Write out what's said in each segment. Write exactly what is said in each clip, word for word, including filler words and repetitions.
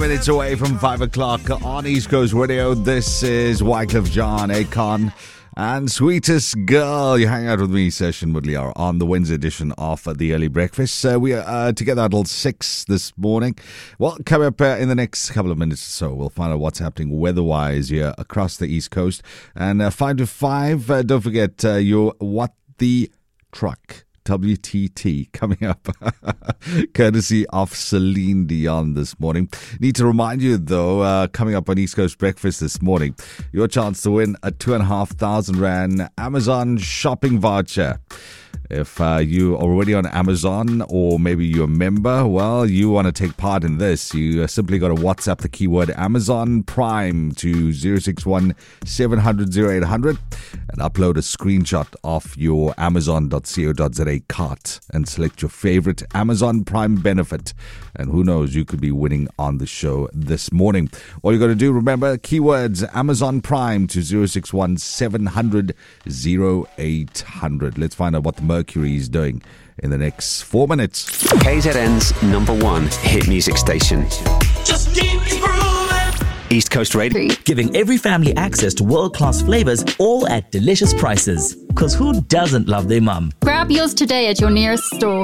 Minutes away from five o'clock on East Coast Radio. This is Wycliffe John, Akon, and Sweetest Girl. You hang out with me, Session Woodley, on the Wednesday edition of the Early Breakfast. Uh, we are uh, together until six this morning. Well, coming up uh, in the next couple of minutes or so, we'll find out what's happening weather-wise here across the East Coast. And uh, five to five, uh, don't forget uh, your What the Truck W T T coming up, courtesy of Celine Dion this morning. Need to remind you, though, uh, coming up on East Coast Breakfast this morning, your chance to win a two and a half thousand rand Amazon shopping voucher. If uh, you're already on Amazon or maybe you're a member, well, you want to take part in this. You uh, simply got to WhatsApp the keyword Amazon Prime to zero six one seven hundred oh eight hundred and upload a screenshot of your amazon dot co dot za cart and select your favorite Amazon Prime benefit. And who knows, you could be winning on the show this morning. All you got to do, remember, keywords Amazon Prime to zero six one seven hundred oh eight hundred. Let's find out what the Mercury is doing in the next four minutes. K Z N's number one hit music station. Just keep grooving. East Coast Radio. Giving every family access to world-class flavors, all at delicious prices. Because who doesn't love their mum? Grab yours today at your nearest store.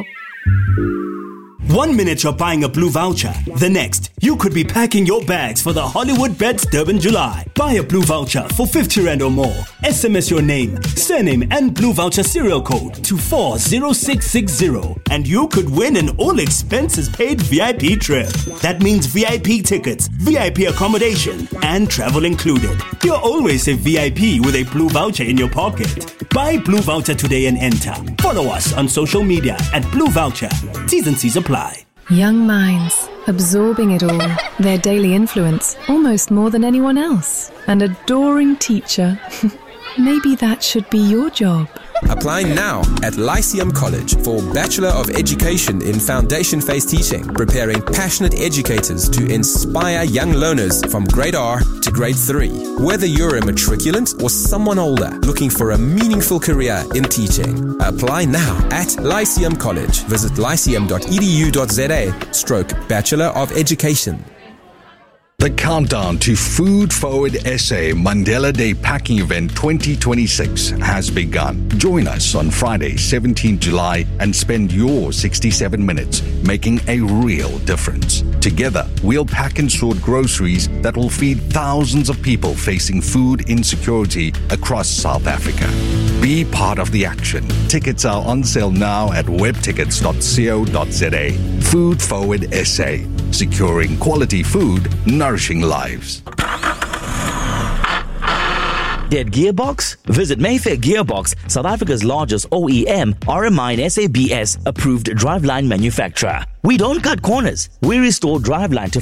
One minute you're buying a Blue Voucher. The next, you could be packing your bags for the Hollywood Bets Durban July. Buy a Blue Voucher for fifty rand or more. S M S your name, surname and Blue Voucher serial code to four zero six six zero and you could win an all expenses paid V I P trip. That means V I P tickets, V I P accommodation and travel included. You're always a V I P with a Blue Voucher in your pocket. Buy Blue Voucher today and enter. Follow us on social media at Blue Voucher. T's and C's apply. Young minds, absorbing it all, their daily influence, almost more than anyone else. An adoring teacher. Maybe that should be your job. Apply now at Lyceum College for Bachelor of Education in Foundation Phase Teaching, preparing passionate educators to inspire young learners from grade R to grade three. Whether you're a matriculant or someone older looking for a meaningful career in teaching, apply now at Lyceum College. Visit lyceum dot e d u dot z a stroke Bachelor of Education. The countdown to Food Forward S A Mandela Day Packing Event twenty twenty-six has begun. Join us on Friday, seventeenth of July, and spend your sixty-seven minutes making a real difference. Together, we'll pack and sort groceries that will feed thousands of people facing food insecurity across South Africa. Be part of the action. Tickets are on sale now at webtickets dot co dot za. Food Forward S A. Securing quality food, nourishing lives. Dead Gearbox? Visit Mayfair Gearbox, South Africa's largest O E M, R M I and S A B S approved driveline manufacturer. We don't cut corners. We restore driveline to